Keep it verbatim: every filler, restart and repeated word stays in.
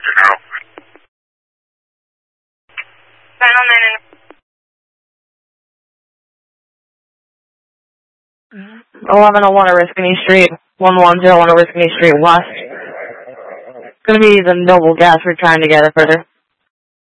eleven oh one Oriskany Street, one one zero one Oriskany Street West. It's going to be the Noble Gas we're trying to get it further.